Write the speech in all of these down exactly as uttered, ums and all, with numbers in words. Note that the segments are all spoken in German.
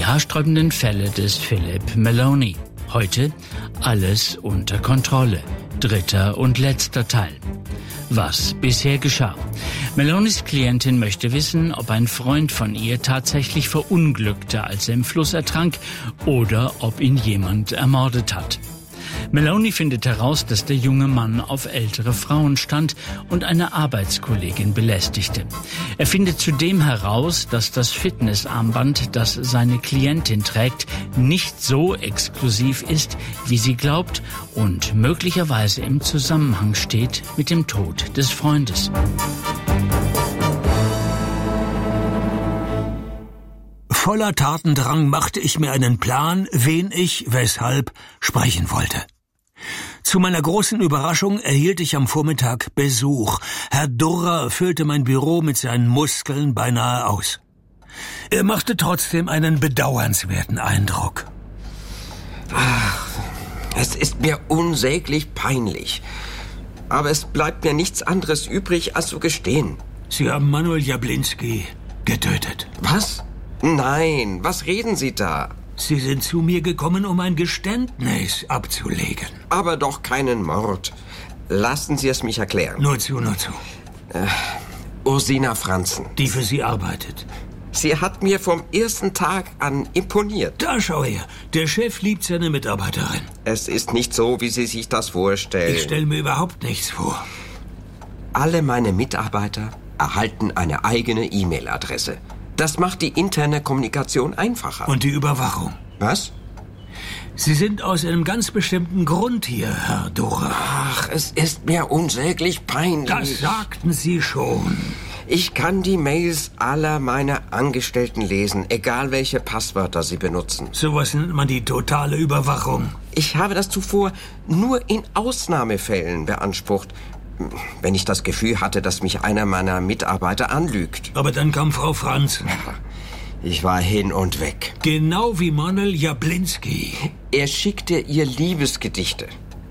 Die haarsträubenden Fälle des Philip Maloney. Heute alles unter Kontrolle. Dritter und letzter Teil. Was bisher geschah. Maloneys Klientin möchte wissen, ob ein Freund von ihr tatsächlich verunglückte, als er im Fluss ertrank, oder ob ihn jemand ermordet hat. Maloney findet heraus, dass der junge Mann auf ältere Frauen stand und eine Arbeitskollegin belästigte. Er findet zudem heraus, dass das Fitnessarmband, das seine Klientin trägt, nicht so exklusiv ist, wie sie glaubt, und möglicherweise im Zusammenhang steht mit dem Tod des Freundes. Voller Tatendrang machte ich mir einen Plan, wen ich, weshalb, sprechen wollte. Zu meiner großen Überraschung erhielt ich am Vormittag Besuch. Herr Durrer füllte mein Büro mit seinen Muskeln beinahe aus. Er machte trotzdem einen bedauernswerten Eindruck. Ach, es ist mir unsäglich peinlich. Aber es bleibt mir nichts anderes übrig, als zu gestehen. Sie haben Manuel Jablinski getötet. Was? Nein, was reden Sie da? Sie sind zu mir gekommen, um ein Geständnis abzulegen. Aber doch keinen Mord. Lassen Sie es mich erklären. Nur zu, nur zu. Äh, Ursina Franzen. Die für Sie arbeitet. Sie hat mir vom ersten Tag an imponiert. Da schau her, der Chef liebt seine Mitarbeiterin. Es ist nicht so, wie Sie sich das vorstellen. Ich stelle mir überhaupt nichts vor. Alle meine Mitarbeiter erhalten eine eigene E-Mail-Adresse. Das macht die interne Kommunikation einfacher. Und die Überwachung? Was? Sie sind aus einem ganz bestimmten Grund hier, Herr Durrer. Ach, es ist mir unsäglich peinlich. Das sagten Sie schon. Ich kann die Mails aller meiner Angestellten lesen, egal welche Passwörter sie benutzen. Sowas nennt man die totale Überwachung. Ich habe das zuvor nur in Ausnahmefällen beansprucht, wenn ich das Gefühl hatte, dass mich einer meiner Mitarbeiter anlügt. Aber dann kam Frau Franzen. Ich war hin und weg. Genau wie Manuel Jablinski. Er schickte ihr Liebesgedichte.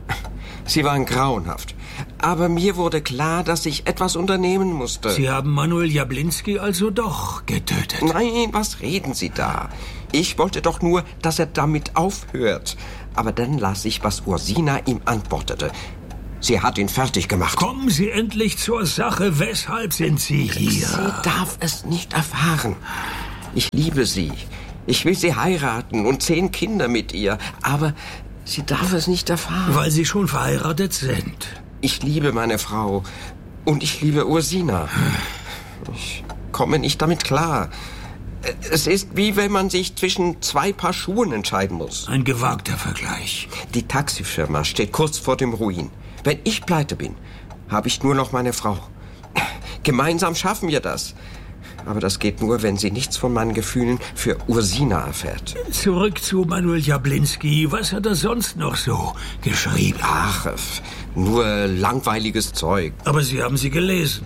Sie waren grauenhaft. Aber mir wurde klar, dass ich etwas unternehmen musste. Sie haben Manuel Jablinski also doch getötet? Nein, was reden Sie da? Ich wollte doch nur, dass er damit aufhört. Aber dann las ich, was Ursina ihm antwortete. Sie hat ihn fertig gemacht. Kommen Sie endlich zur Sache. Weshalb sind Sie hier? Sie darf es nicht erfahren. Ich liebe sie. Ich will sie heiraten und zehn Kinder mit ihr. Aber sie darf es nicht erfahren. Weil Sie schon verheiratet sind. Ich liebe meine Frau. Und ich liebe Ursina. Ich komme nicht damit klar. Es ist wie wenn man sich zwischen zwei Paar Schuhen entscheiden muss. Ein gewagter Vergleich. Die Taxifirma steht kurz vor dem Ruin. Wenn ich pleite bin, habe ich nur noch meine Frau. Gemeinsam schaffen wir das. Aber das geht nur, wenn sie nichts von meinen Gefühlen für Ursina erfährt. Zurück zu Manuel Jablinski. Was hat er sonst noch so geschrieben? Ach, nur langweiliges Zeug. Aber Sie haben sie gelesen.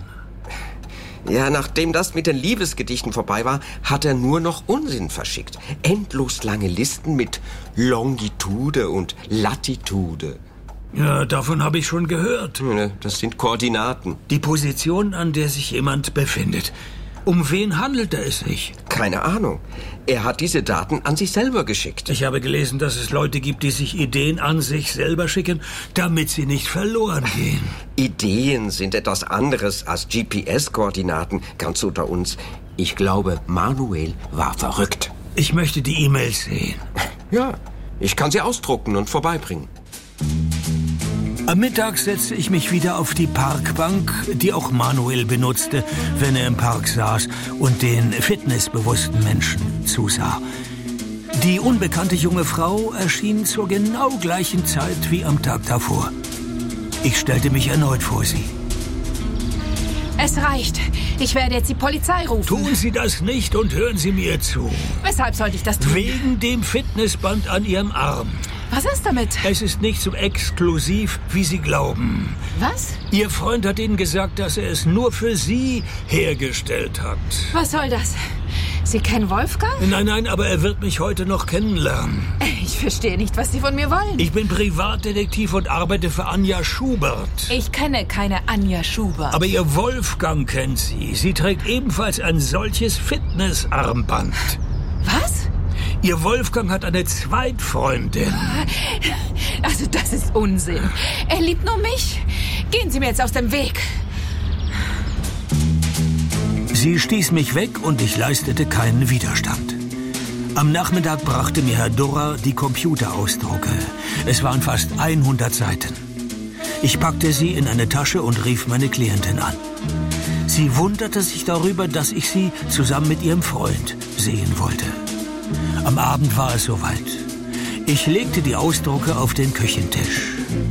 Ja, nachdem das mit den Liebesgedichten vorbei war, hat er nur noch Unsinn verschickt. Endlos lange Listen mit Longitude und Latitude. Ja, davon habe ich schon gehört. Das sind Koordinaten. Die Position, an der sich jemand befindet. Um wen handelt es sich? Keine Ahnung. Er hat diese Daten an sich selber geschickt. Ich habe gelesen, dass es Leute gibt, die sich Ideen an sich selber schicken, damit sie nicht verloren gehen. Ideen sind etwas anderes als G P S-Koordinaten, ganz unter uns. Ich glaube, Manuel war verrückt. Ich möchte die E-Mails sehen. Ja, ich kann sie ausdrucken und vorbeibringen. Am Mittag setzte ich mich wieder auf die Parkbank, die auch Manuel benutzte, wenn er im Park saß und den fitnessbewussten Menschen zusah. Die unbekannte junge Frau erschien zur genau gleichen Zeit wie am Tag davor. Ich stellte mich erneut vor sie. Es reicht. Ich werde jetzt die Polizei rufen. Tun Sie das nicht und hören Sie mir zu. Weshalb sollte ich das tun? Wegen dem Fitnessband an Ihrem Arm. Was ist damit? Es ist nicht so exklusiv, wie Sie glauben. Was? Ihr Freund hat Ihnen gesagt, dass er es nur für Sie hergestellt hat. Was soll das? Sie kennen Wolfgang? Nein, nein, aber er wird mich heute noch kennenlernen. Ich verstehe nicht, was Sie von mir wollen. Ich bin Privatdetektiv und arbeite für Anja Schubert. Ich kenne keine Anja Schubert. Aber Ihr Wolfgang kennt sie. Sie trägt ebenfalls ein solches Fitnessarmband. Was? Ihr Wolfgang hat eine Zweitfreundin. Also das ist Unsinn. Er liebt nur mich. Gehen Sie mir jetzt aus dem Weg. Sie stieß mich weg und ich leistete keinen Widerstand. Am Nachmittag brachte mir Herr Durrer die Computerausdrucke. Es waren fast hundert Seiten. Ich packte sie in eine Tasche und rief meine Klientin an. Sie wunderte sich darüber, dass ich sie zusammen mit ihrem Freund sehen wollte. Am Abend war es soweit. Ich legte die Ausdrucke auf den Küchentisch.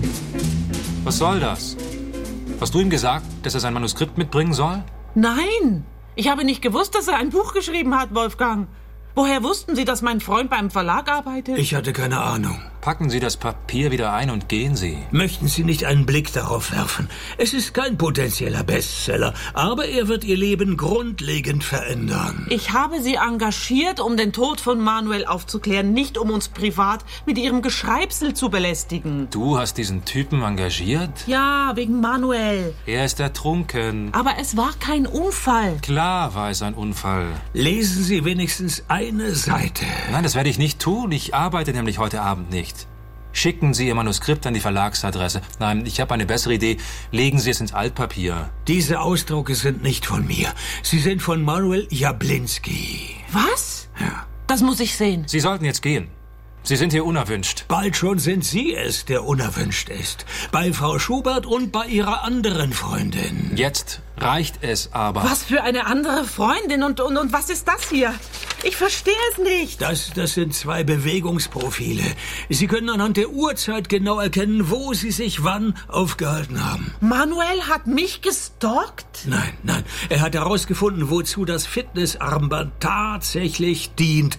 Was soll das? Hast du ihm gesagt, dass er sein Manuskript mitbringen soll? Nein, ich habe nicht gewusst, dass er ein Buch geschrieben hat, Wolfgang. Woher wussten Sie, dass mein Freund beim Verlag arbeitet? Ich hatte keine Ahnung. Packen Sie das Papier wieder ein und gehen Sie. Möchten Sie nicht einen Blick darauf werfen? Es ist kein potenzieller Bestseller, aber er wird Ihr Leben grundlegend verändern. Ich habe Sie engagiert, um den Tod von Manuel aufzuklären, nicht um uns privat mit Ihrem Geschreibsel zu belästigen. Du hast diesen Typen engagiert? Ja, wegen Manuel. Er ist ertrunken. Aber es war kein Unfall. Klar war es ein Unfall. Lesen Sie wenigstens eine Seite. Nein, das werde ich nicht tun. Ich arbeite nämlich heute Abend nicht. Schicken Sie Ihr Manuskript an die Verlagsadresse. Nein, ich habe eine bessere Idee. Legen Sie es ins Altpapier. Diese Ausdrucke sind nicht von mir. Sie sind von Manuel Jablinski. Was? Ja. Das muss ich sehen. Sie sollten jetzt gehen. Sie sind hier unerwünscht. Bald schon sind Sie es, der unerwünscht ist. Bei Frau Schubert und bei Ihrer anderen Freundin. Jetzt reicht es aber. Was für eine andere Freundin und, und, und was ist das hier? Ich verstehe es nicht. Das, das sind zwei Bewegungsprofile. Sie können anhand der Uhrzeit genau erkennen, wo Sie sich wann aufgehalten haben. Manuel hat mich gestalkt? Nein, nein. Er hat herausgefunden, wozu das Fitnessarmband tatsächlich dient.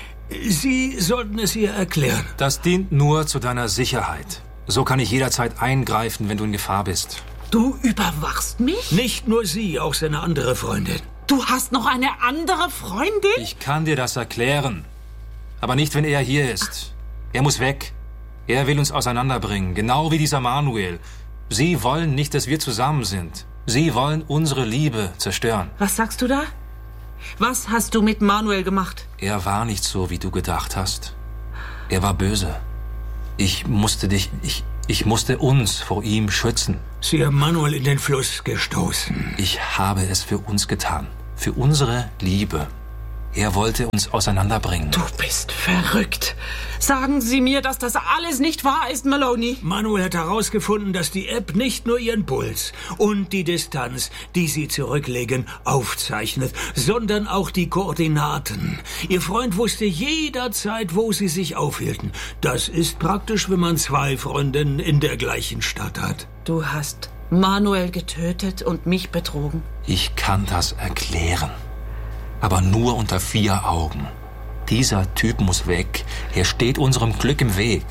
Sie sollten es ihr erklären. Das dient nur zu deiner Sicherheit. So kann ich jederzeit eingreifen, wenn du in Gefahr bist. Du überwachst mich? Nicht nur Sie, auch seine andere Freundin. Du hast noch eine andere Freundin? Ich kann dir das erklären. Aber nicht, wenn er hier ist. Er muss weg. Er will uns auseinanderbringen, genau wie dieser Manuel. Sie wollen nicht, dass wir zusammen sind. Sie wollen unsere Liebe zerstören. Was sagst du da? Was hast du mit Manuel gemacht? Er war nicht so, wie du gedacht hast. Er war böse. Ich musste dich, ich, ich musste uns vor ihm schützen. Sie haben Manuel in den Fluss gestoßen. Ich habe es für uns getan. Für unsere Liebe. Er wollte uns auseinanderbringen. Du bist verrückt. Sagen Sie mir, dass das alles nicht wahr ist, Maloney. Manuel hat herausgefunden, dass die App nicht nur Ihren Puls und die Distanz, die Sie zurücklegen, aufzeichnet, sondern auch die Koordinaten. Ihr Freund wusste jederzeit, wo Sie sich aufhielten. Das ist praktisch, wenn man zwei Freundinnen in der gleichen Stadt hat. Du hast Manuel getötet und mich betrogen. Ich kann das erklären. Aber nur unter vier Augen. Dieser Typ muss weg. Er steht unserem Glück im Weg.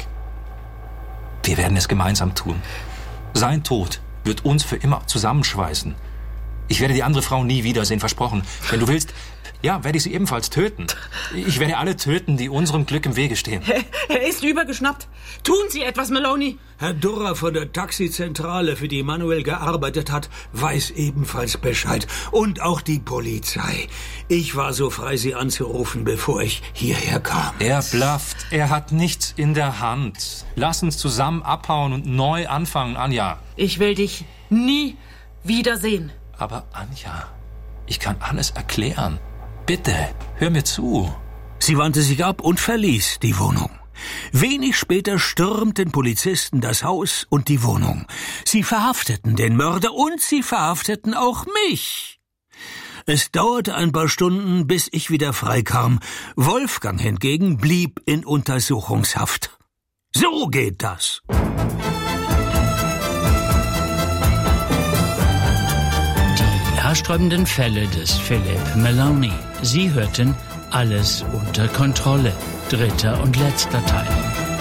Wir werden es gemeinsam tun. Sein Tod wird uns für immer zusammenschweißen. Ich werde die andere Frau nie wiedersehen, versprochen. Wenn du willst, ja, werde ich sie ebenfalls töten. Ich werde alle töten, die unserem Glück im Wege stehen. Er ist übergeschnappt. Tun Sie etwas, Maloney. Herr Durrer von der Taxizentrale, für die Manuel gearbeitet hat, weiß ebenfalls Bescheid. Und auch die Polizei. Ich war so frei, Sie anzurufen, bevor ich hierher kam. Er blufft. Er hat nichts in der Hand. Lass uns zusammen abhauen und neu anfangen, Anja. Ich will dich nie wiedersehen. Aber Anja, ich kann alles erklären. Bitte, hör mir zu. Sie wandte sich ab und verließ die Wohnung. Wenig später stürmten Polizisten das Haus und die Wohnung. Sie verhafteten den Mörder und sie verhafteten auch mich. Es dauerte ein paar Stunden, bis ich wieder freikam. Wolfgang hingegen blieb in Untersuchungshaft. So geht das. Die haarsträubenden Fälle des Philip Maloney. Sie hörten Alles unter Kontrolle. Dritter und letzter Teil.